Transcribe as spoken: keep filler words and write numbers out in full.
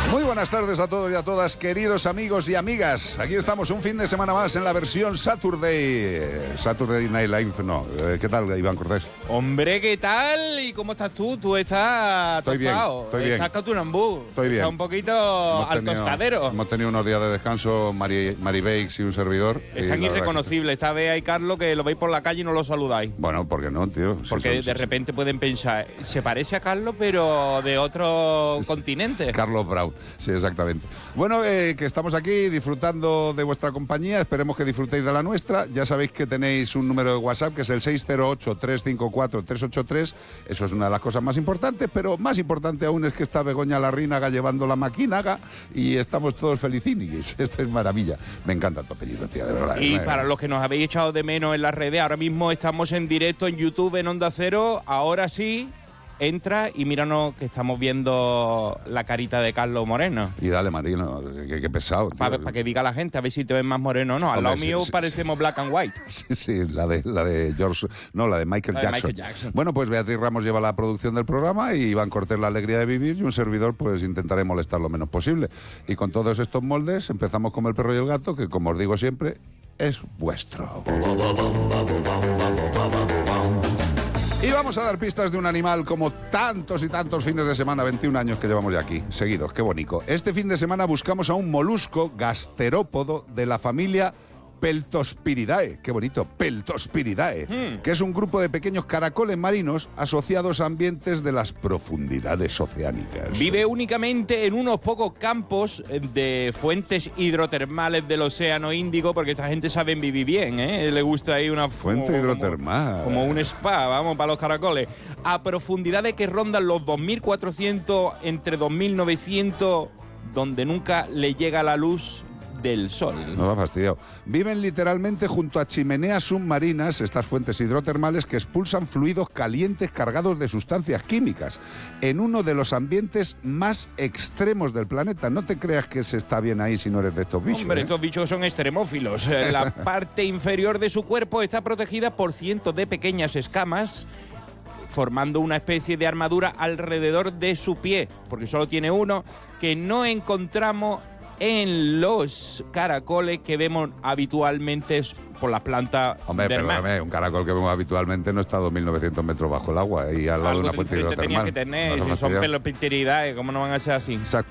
Muy buenas tardes a todos y a todas, queridos amigos y amigas. Aquí estamos un fin de semana más en la versión Saturday. Saturday Night Live, no. ¿Qué tal, Iván Cortés? Hombre, ¿qué tal? ¿Y cómo estás tú? Tú estás Estoy bien, tostado. estoy bien. Estás catunambú. Estoy bien. Estás un poquito Hemos al tenido- tostadero. Hemos tenido unos días de descanso, Mari, Mari Bakes y un servidor. y Están la verdad irreconocibles. Esta vez hay Carlos que lo veis por la calle y no lo saludáis. que- Bueno, ¿por qué no, tío? Sí, Porque son- de sí, repente pueden pensar, se parece a Carlos, pero de otro continente. Carlos Brown, sí, exactamente. Bueno, eh, que estamos aquí disfrutando de vuestra compañía, esperemos que disfrutéis de la nuestra. Ya sabéis que tenéis un número de WhatsApp que es el seis cero ocho, tres cinco cuatro, tres ocho tres. Eso es una de las cosas más importantes, pero más importante aún es que está Begoña Larrínaga llevando la maquinaga y estamos todos felicinis. Esto es maravilla. Me encanta tu apellido, tía, de verdad. Y Me- para los que nos habéis echado de menos en las redes, ahora mismo estamos en directo en YouTube, en Onda Cero. Ahora sí, entra y míranos que estamos viendo la carita de Carlos Moreno. Y dale, Marino, qué, qué pesado. tío. Para que diga la gente, a ver si te ven más moreno o no. Al Hombre, lado sí, mío sí, parecemos black and white. Sí, sí, la de, la de George, no, la de Michael La de Jackson. Michael Jackson. Bueno, pues Beatriz Ramos lleva la producción del programa y Iván Cortés la alegría de vivir y un servidor pues intentaré molestar lo menos posible. Y con todos estos moldes empezamos con El perro y el gato, que como os digo siempre, es vuestro. Y vamos a dar pistas de un animal como tantos y tantos fines de semana, veintiún años que llevamos ya aquí, seguidos, qué bonito. Este fin de semana buscamos a un molusco gasterópodo de la familia Peltospiridae, qué bonito, Peltospiridae, Mm. que es un grupo de pequeños caracoles marinos asociados a ambientes de las profundidades oceánicas. Vive únicamente en unos pocos campos de fuentes hidrotermales del Océano Índico, porque esta gente sabe vivir bien, ¿eh? Le gusta ahí una Fuente como- hidrotermal. Como un spa, vamos, para los caracoles. A profundidades que rondan los dos mil cuatrocientos entre dos mil novecientos, donde nunca le llega la luz del sol. No va fastidiado. Viven literalmente junto a chimeneas submarinas, estas fuentes hidrotermales que expulsan fluidos calientes cargados de sustancias químicas, en uno de los ambientes más extremos del planeta. No te creas que se está bien ahí si no eres de estos bichos. Hombre, ¿eh? estos bichos son extremófilos. Eh, La parte inferior de su cuerpo está protegida por cientos de pequeñas escamas, formando una especie de armadura alrededor de su pie, porque solo tiene uno, que no encontramos en los caracoles que vemos habitualmente por las plantas Hombre, del mar. perdóname, un caracol que vemos habitualmente no está a dos mil novecientos metros bajo el agua y al lado de Algo una fuente diferente tenía hidrotermal. que tener, ¿No te si son fastidiado? pelopinteridades, ¿cómo no van a ser así? Exacto.